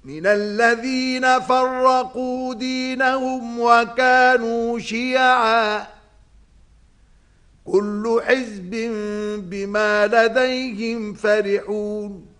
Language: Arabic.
من الذين فرقوا دينهم وكانوا شيعا كل حزب بما لديهم فرحون